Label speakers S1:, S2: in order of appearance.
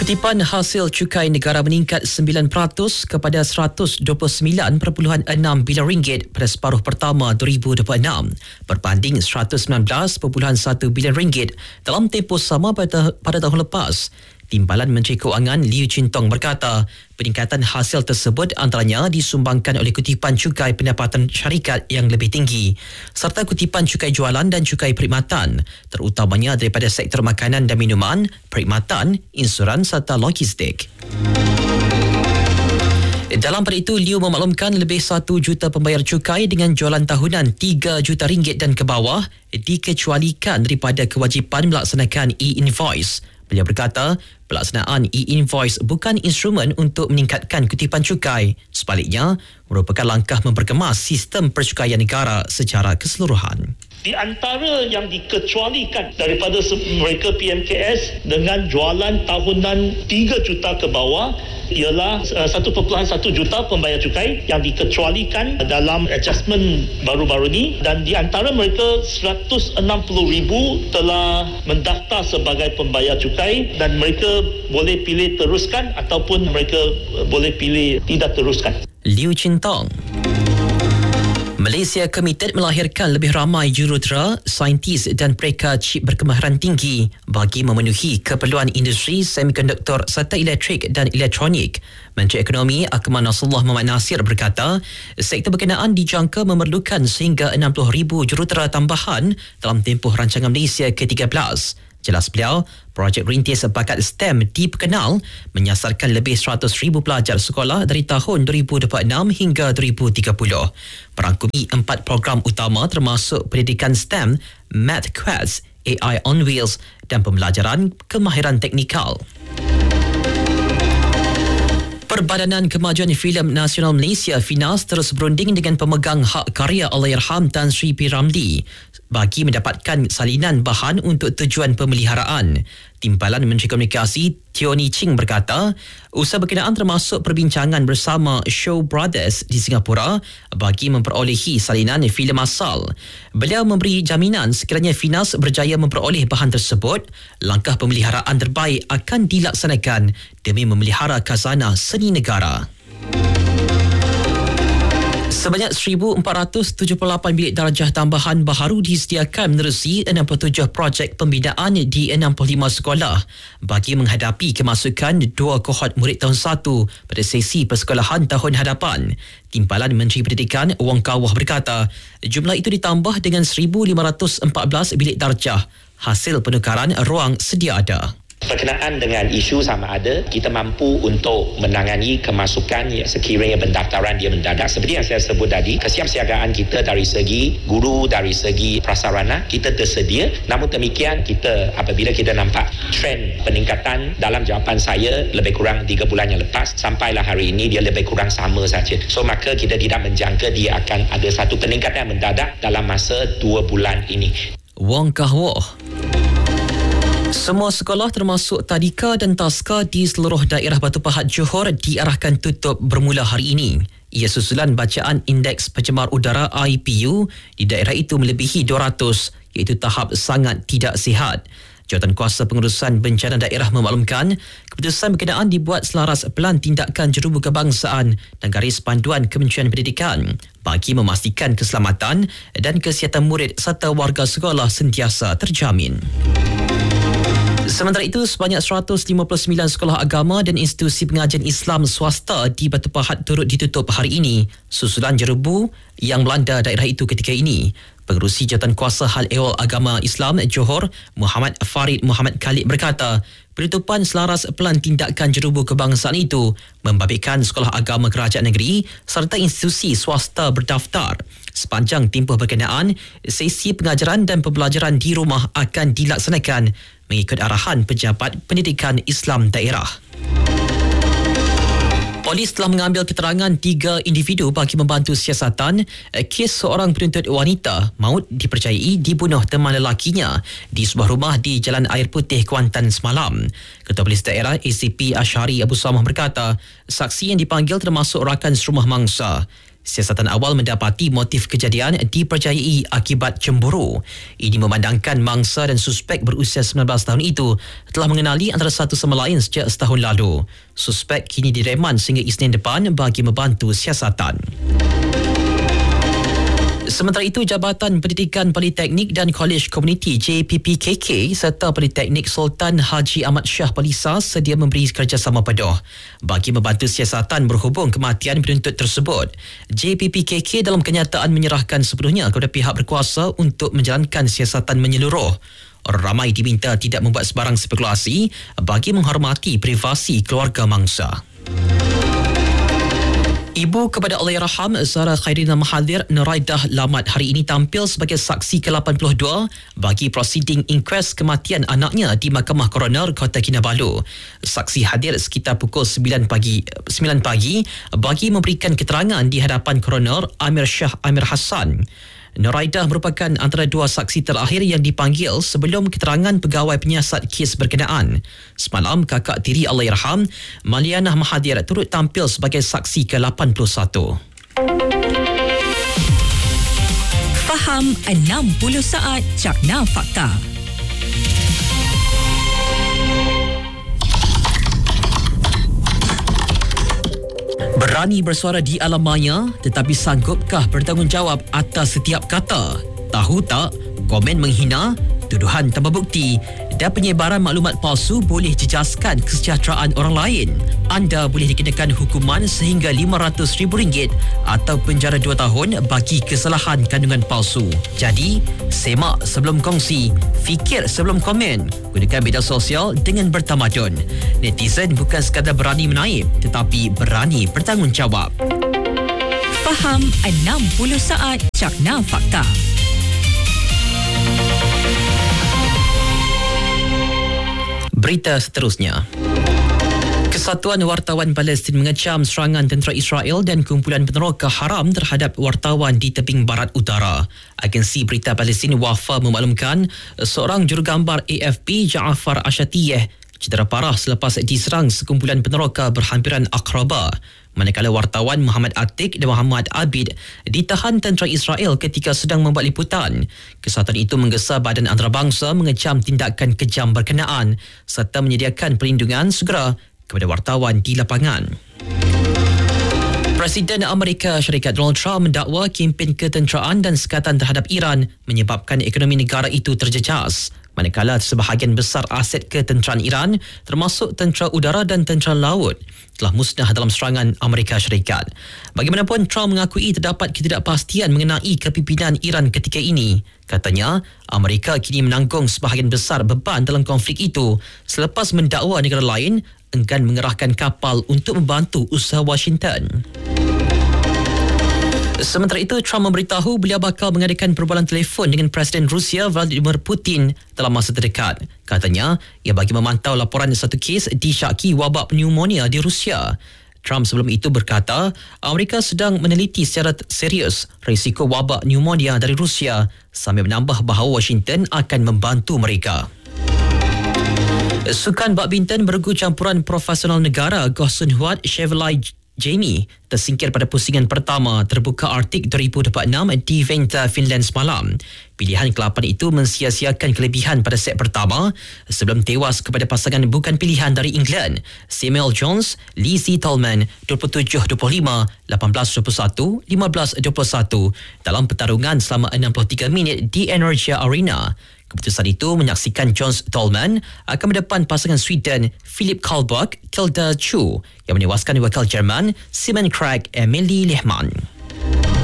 S1: Kutipan hasil cukai negara meningkat 9% kepada 129.6 bilion ringgit pada separuh pertama 2026 berbanding 119.1 bilion ringgit dalam tempoh sama pada tahun lepas. Timbalan Menteri Keuangan Liew Chin Tong berkata, peningkatan hasil tersebut antaranya disumbangkan oleh kutipan cukai pendapatan syarikat yang lebih tinggi serta kutipan cukai jualan dan cukai perkhidmatan, terutamanya daripada sektor makanan dan minuman, perkhidmatan, insurans serta logistik. Dalam pada itu, Liew memaklumkan lebih 1 juta pembayar cukai dengan jualan tahunan 3 juta ringgit dan ke bawah dikecualikan daripada kewajipan melaksanakan e-invoice. Beliau berkata, pelaksanaan e-invoice bukan instrumen untuk meningkatkan kutipan cukai. Sebaliknya, merupakan langkah memperkemas sistem percukaian negara secara keseluruhan.
S2: Di antara yang dikecualikan daripada mereka PMKS dengan jualan tahunan 3 juta ke bawah ialah 1.1 juta pembayar cukai yang dikecualikan dalam adjustment baru-baru ini, dan di antara mereka 160,000 telah mendaftar sebagai pembayar cukai dan mereka boleh pilih teruskan ataupun mereka boleh pilih tidak teruskan.
S1: Liew Chin Tong. Malaysia komited melahirkan lebih ramai jurutera, saintis dan mereka chip berkemahiran tinggi bagi memenuhi keperluan industri semikonduktor serta elektrik dan elektronik. Menteri Ekonomi Akmal Nasrullah Muhammad Nasir berkata, sektor berkenaan dijangka memerlukan sehingga 60,000 jurutera tambahan dalam tempoh rancangan Malaysia ke-13. Jelas beliau, projek rintis bakat STEM diperkenal menyasarkan lebih 100,000 pelajar sekolah dari tahun 2026 hingga 2030. Merangkumi 4 program utama termasuk pendidikan STEM, Math Quest, AI on Wheels dan pembelajaran kemahiran teknikal. Perbadanan Kemajuan Filem Nasional Malaysia FINAS terus berunding dengan pemegang hak karya Allahyarham Tan Sri P. Ramlee bagi mendapatkan salinan bahan untuk tujuan pemeliharaan. Timbalan Menteri Komunikasi Tioni Ching berkata, usaha berkenaan termasuk perbincangan bersama Shaw Brothers di Singapura bagi memperolehi salinan filem asal. Beliau memberi jaminan sekiranya FINAS berjaya memperoleh bahan tersebut, langkah pemeliharaan terbaik akan dilaksanakan demi memelihara khazanah seni negara. Sebanyak 1,478 bilik darjah tambahan baharu disediakan menerusi 67 projek pembinaan di 65 sekolah bagi menghadapi kemasukan 2 kohort murid tahun 1 pada sesi persekolahan tahun hadapan. Timbalan Menteri Pendidikan Wong Kah-Wah berkata, jumlah itu ditambah dengan 1,514 bilik darjah hasil penukaran ruang sedia ada.
S3: Berkenaan dengan isu sama ada kita mampu untuk menangani kemasukan sekiranya pendaftaran dia mendadak, seperti yang saya sebut tadi, kesiapsiagaan kita dari segi guru, dari segi prasarana kita tersedia. Namun demikian, kita apabila kita nampak trend peningkatan dalam jawapan saya lebih kurang 3 bulan yang lepas sampailah hari ini dia lebih kurang sama saja. So maka kita tidak menjangka dia akan ada satu peningkatan mendadak dalam masa 2 bulan ini.
S1: Wong Kah-Wah. Semua sekolah termasuk tadika dan taska di seluruh daerah Batu Pahat Johor diarahkan tutup bermula hari ini. Ia susulan bacaan Indeks Pencemar Udara IPU di daerah itu melebihi 200, iaitu tahap sangat tidak sihat. Jawatankuasa Pengurusan Bencana Daerah memaklumkan keputusan berkenaan dibuat selaras Pelan Tindakan Jurubu Kebangsaan dan garis panduan Kementerian Pendidikan bagi memastikan keselamatan dan kesihatan murid serta warga sekolah sentiasa terjamin. Sementara itu, sebanyak 159 sekolah agama dan institusi pengajian Islam swasta di Batu Pahat turut ditutup hari ini susulan jerebu yang melanda daerah itu ketika ini. Pengerusi Jawatankuasa Hal Ehwal Agama Islam Johor, Muhammad Farid Muhammad Khalid berkata, penutupan selaras Pelan Tindakan Jurubu Kebangsaan itu membabitkan sekolah agama kerajaan negeri serta institusi swasta berdaftar. Sepanjang tempoh berkenaan, sesi pengajaran dan pembelajaran di rumah akan dilaksanakan mengikut arahan Pejabat Pendidikan Islam Daerah. Polis telah mengambil keterangan 3 individu bagi membantu siasatan kes seorang penuntut wanita maut dipercayai dibunuh teman lelakinya di sebuah rumah di Jalan Air Putih, Kuantan semalam. Ketua Polis Daerah ACP Ashari Abu Samah berkata, saksi yang dipanggil termasuk rakan serumah mangsa. Siasatan awal mendapati motif kejadian dipercayai akibat cemburu. Ini memandangkan mangsa dan suspek berusia 19 tahun itu telah mengenali antara satu sama lain sejak setahun lalu. Suspek kini direman sehingga Isnin depan bagi membantu siasatan. Sementara itu, Jabatan Pendidikan Politeknik dan Kolej Komuniti JPPKK serta Politeknik Sultan Haji Ahmad Shah Palisa sedia memberi kerjasama penuh bagi membantu siasatan berhubung kematian penuntut tersebut. JPPKK dalam kenyataan menyerahkan sepenuhnya kepada pihak berkuasa untuk menjalankan siasatan menyeluruh. Orang ramai diminta tidak membuat sebarang spekulasi bagi menghormati privasi keluarga mangsa. Ibu kepada Allahyarham Zahra Khairina Mahathir Nuraidah Lamat hari ini tampil sebagai saksi ke-82 bagi prosiding inquest kematian anaknya di Mahkamah Koroner Kota Kinabalu. Saksi hadir sekitar pukul 9 pagi bagi memberikan keterangan di hadapan Koroner Amir Shah Amir Hassan. Nuraidah merupakan antara dua saksi terakhir yang dipanggil sebelum keterangan pegawai penyiasat kes berkenaan. Semalam, kakak tiri Allahyarham, Malianah Mahathir turut tampil sebagai saksi ke-81.
S4: Faham 60 saat Cakna Fakta.
S1: Berani bersuara di alam maya, tetapi sanggupkah bertanggungjawab atas setiap kata? Tahu tak, komen menghina, tuduhan tanpa bukti dan penyebaran maklumat palsu boleh jejaskan kesejahteraan orang lain. Anda boleh dikenakan hukuman sehingga RM500,000 atau penjara 2 tahun bagi kesalahan kandungan palsu. Jadi, semak sebelum kongsi, fikir sebelum komen. Gunakan media sosial dengan bertamadun. Netizen bukan sekadar berani menaip, tetapi berani bertanggungjawab.
S4: Faham 60 saat Cakna Fakta.
S1: Berita seterusnya. Kesatuan Wartawan Palestin mengecam serangan tentera Israel dan kumpulan peneroka haram terhadap wartawan di tebing barat utara. Agensi Berita Palestin Wafa memaklumkan seorang jurugambar AFP Ja'afar Ashatiyeh cedera parah selepas diserang sekumpulan peneroka berhampiran Aqraba. Manakala wartawan Muhammad Atik dan Muhammad Abid ditahan tentera Israel ketika sedang membuat liputan. Kesatuan itu menggesa Badan Antarabangsa mengecam tindakan kejam berkenaan serta menyediakan perlindungan segera kepada wartawan di lapangan. Presiden Amerika Syarikat Donald Trump mendakwa kempen ketenteraan dan sekatan terhadap Iran menyebabkan ekonomi negara itu terjejas. Manakala sebahagian besar aset ketenteraan Iran, termasuk tentera udara dan tentera laut, telah musnah dalam serangan Amerika Syarikat. Bagaimanapun, Trump mengakui terdapat ketidakpastian mengenai kepimpinan Iran ketika ini. Katanya, Amerika kini menanggung sebahagian besar beban dalam konflik itu selepas mendakwa negara lain enggan mengerahkan kapal untuk membantu usaha Washington. Sementara itu, Trump memberitahu beliau bakal mengadakan perbualan telefon dengan Presiden Rusia Vladimir Putin dalam masa terdekat. Katanya, ia bagi memantau laporan satu kes disyaki wabak pneumonia di Rusia. Trump sebelum itu berkata, Amerika sedang meneliti secara serius risiko wabak pneumonia dari Rusia sambil menambah bahawa Washington akan membantu mereka. Sukan badminton bergu campuran profesional negara Goh Sun Huat Chevrolet Jamie tersingkir pada pusingan pertama terbuka Arctic 2026 di Venta, Finland semalam. Pilihan ke-8 itu mensia-siakan kelebihan pada set pertama sebelum tewas kepada pasangan bukan pilihan dari England, Samuel Jones, Lizzie Tolman 27-25, 18-21, 15-21 dalam pertarungan selama 63 minit di Energia Arena. Keputusan itu menyaksikan Jones Tolman akan mendepan pasangan Sweden Philip Karlbach, Tilda Chu yang menewaskan wakil Jerman Simon Krag Emilie Lehmann.